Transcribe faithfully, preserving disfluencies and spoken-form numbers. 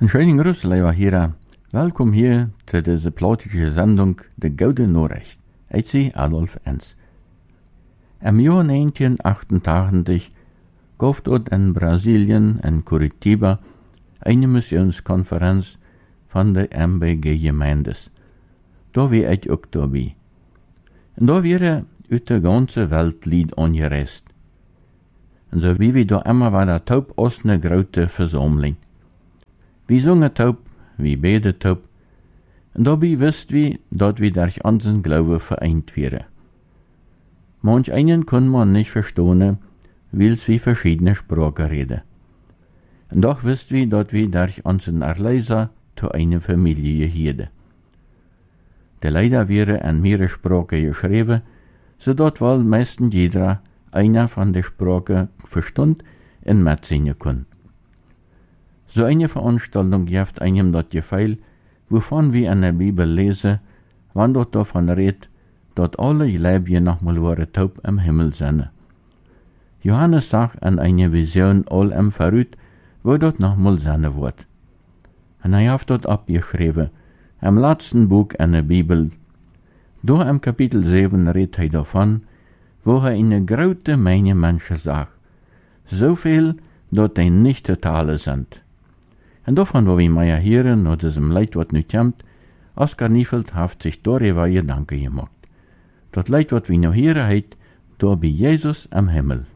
Een schönen Gruß, lieber Hörer. Welkom hier zu dieser plautische Sendung De Gouden Nachricht. Ich bin Adolf Enz. Im Jahr negenzehnhundertachtentachtig gab dort in Brasilien, in Curitiba, eine Missionskonferenz von der M B G-Gemeindes. Da war ich auch dabei. Und da wäre aus der ganzen Welt Lied angereist. Und so wie wir da immer war der Taub aus einer großen Versammlung. Wir singen taub, wir beten taub, und dabei wisst wir, dass wir durch unseren Glauben vereint wären. Manch einen kann man nicht verstehen, weil wir verschiedene Sprachen reden. Und doch wisst wir, dass wir durch unseren Erlöser zu einer Familie gehören. Der Leider wäre in mehrere Sprachen geschrieben, so dass wohl meistens jeder einer von der Sprachen verstund und mitsingen kann. So eine Veranstaltung gibt einem das Gefühl, wovon wir in der Bibel lesen, wann dort davon redet, dass alle Leibchen nochmal waren taub im Himmel sind. Johannes sagt in einer Vision all im Verrüt, wo dort nochmal sein wird. Und er hat dort abgeschrieben, im letzten Buch in der Bibel. Da im Kapitel sieben redet er davon, wo er eine große Menge Menschen sagt, so viel, dass die nicht zu teilen sind. Und davon, wo wir mehr hören, nach diesem Leid, was nicht kommt, Oskar Niefeld hat sich darüber Gedanken gemacht. Das Leid, was wir noch hören, heißt, da bei Jesus am Himmel.